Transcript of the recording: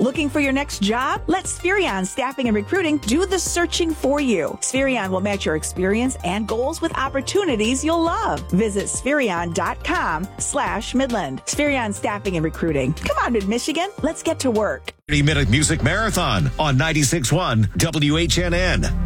Looking for your next job? Let Spherion Staffing and Recruiting do the searching for you. Spherion will match your experience and goals with opportunities you'll love. Visit Spherion.com/Midland. Spherion Staffing and Recruiting. Come on, Mid-Michigan. Let's get to work. 30-minute music marathon on 96.1 WHNN.